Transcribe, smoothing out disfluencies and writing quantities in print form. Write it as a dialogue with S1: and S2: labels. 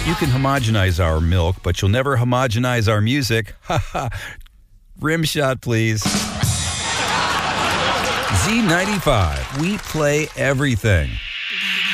S1: You can homogenize our milk, but you'll never homogenize our music. Ha ha. Rim shot, please. Z95. We play everything.